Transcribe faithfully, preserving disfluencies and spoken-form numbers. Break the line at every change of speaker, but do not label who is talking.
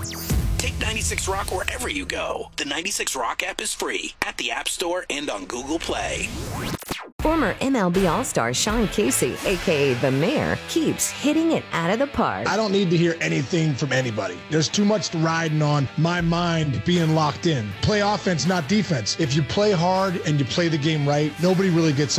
Take ninety-six Rock wherever you go. The ninety-six Rock app is free at the App Store and on Google Play.
Former M L B All-Star Sean Casey, a k a. The Mayor, keeps hitting it out of the park.
I don't need to hear anything from anybody. There's too much riding on my mind being locked in. Play offense, not defense. If you play hard and you play the game right, nobody really gets